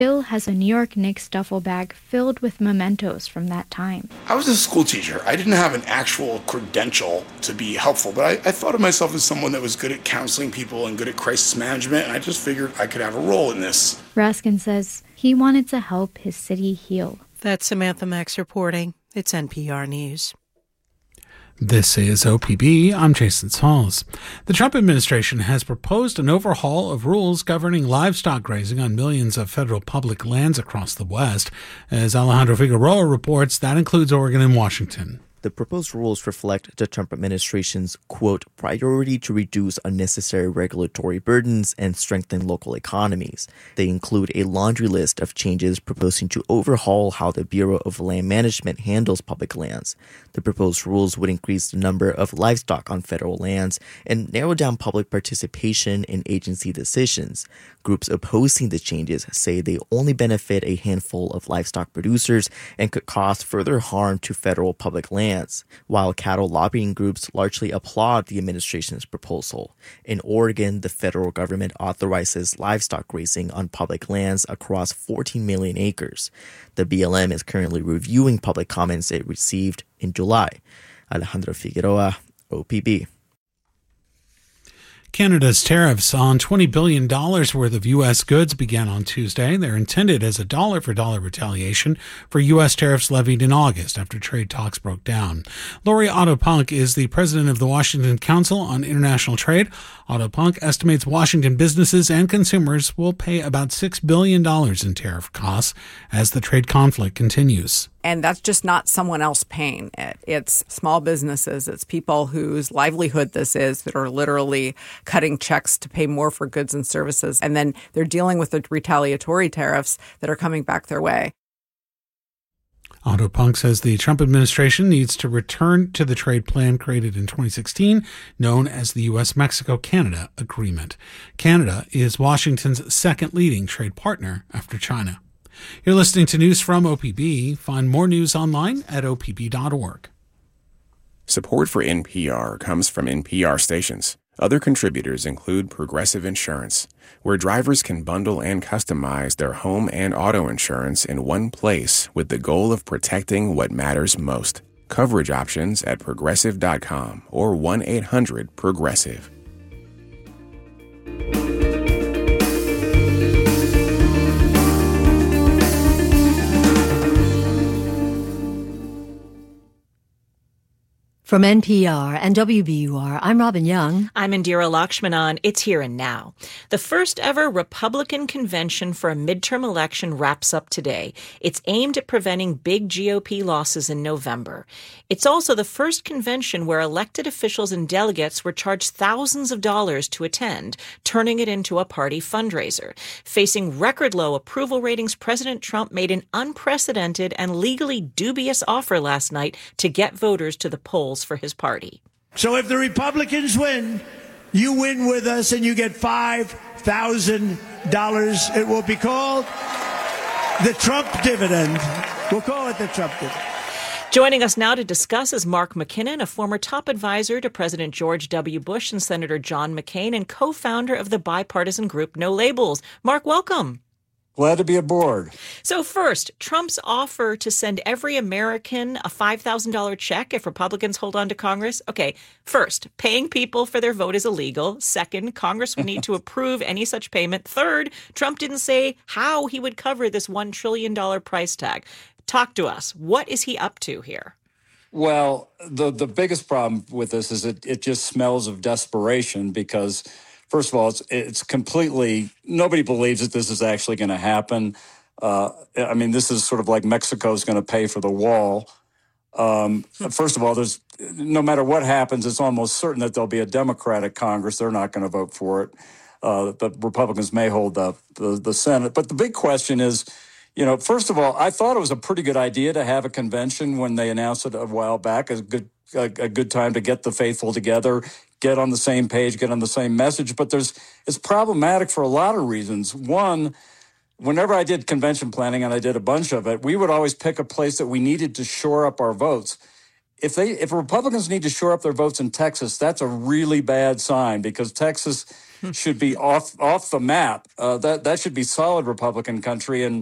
Bill has a New York Knicks duffel bag filled with mementos from that time. I was a school teacher. I didn't have an actual credential to be helpful, but I thought of myself as someone that was good at counseling people and good at crisis management, and I just figured I could have a role in this. Raskin says he wanted to help his city heal. That's Samantha Max reporting. It's NPR News. This is OPB. I'm Jason Smalls. The Trump administration has proposed an overhaul of rules governing livestock grazing on millions of federal public lands across the West. As Alejandro Figueroa reports, that includes Oregon and Washington. The proposed rules reflect the Trump administration's, quote, priority to reduce unnecessary regulatory burdens and strengthen local economies. They include a laundry list of changes proposing to overhaul how the Bureau of Land Management handles public lands. The proposed rules would increase the number of livestock on federal lands and narrow down public participation in agency decisions. Groups opposing the changes say they only benefit a handful of livestock producers and could cause further harm to federal public lands, while cattle lobbying groups largely applaud the administration's proposal. In Oregon, the federal government authorizes livestock grazing on public lands across 14 million acres. The BLM is currently reviewing public comments it received in July. Alejandro Figueroa, OPB. Canada's tariffs on $20 billion worth of U.S. goods began on Tuesday. They're intended as a dollar-for-dollar retaliation for U.S. tariffs levied in August after trade talks broke down. Lori Otto-Punk is the president of the Washington Council on International Trade. Otto-Punk estimates Washington businesses and consumers will pay about $6 billion in tariff costs as the trade conflict continues. And that's just not someone else paying it. It's small businesses. It's people whose livelihood this is that are literally cutting checks to pay more for goods and services. And then they're dealing with the retaliatory tariffs that are coming back their way. Otto-Punk says the Trump administration needs to return to the trade plan created in 2016, known as the U.S.-Mexico-Canada Agreement. Canada is Washington's second leading trade partner after China. You're listening to news from OPB. Find more news online at opb.org. Support for NPR comes from NPR stations. Other contributors include Progressive Insurance, where drivers can bundle and customize their home and auto insurance in one place with the goal of protecting what matters most. Coverage options at progressive.com or 1-800-PROGRESSIVE. From NPR and WBUR, I'm Robin Young. I'm Indira Lakshmanan. It's Here and Now. The first ever Republican convention for a midterm election wraps up today. It's aimed at preventing big GOP losses in November. It's also the first convention where elected officials and delegates were charged thousands of dollars to attend, turning it into a party fundraiser. Facing record low approval ratings, President Trump made an unprecedented and legally dubious offer last night to get voters to the polls for his party. So if the Republicans win, you win with us and you get $5,000. It will be called the Trump dividend. We'll call it the Trump dividend. Joining us now to discuss is Mark McKinnon, a former top advisor to President George W. Bush and Senator John McCain, and co-founder of the bipartisan group No Labels. Mark, welcome. Glad to be aboard. So first, Trump's offer to send every American a $5,000 check if Republicans hold on to Congress. Okay, first, paying people for their vote is illegal. Second, Congress would need to approve any such payment. Third, Trump didn't say how he would cover this $1 trillion price tag. Talk to us. What is he up to here? Well, the biggest problem with this is it just smells of desperation because, first of all, it's completely, nobody believes that this is actually going to happen. I mean, this is sort of like Mexico's going to pay for the wall. First of all, no matter what happens, it's almost certain that there'll be a Democratic Congress. They're not going to vote for it. The Republicans may hold the Senate. But the big question is, first of all, I thought it was a pretty good idea to have a convention when they announced it a while back, a good time to get the faithful together, get on the same page, get on the same message. But it's problematic for a lot of reasons. One, whenever I did convention planning, and I did a bunch of it, we would always pick a place that we needed to shore up our votes. If Republicans need to shore up their votes in Texas, that's a really bad sign because Texas should be off the map. That should be solid Republican country. And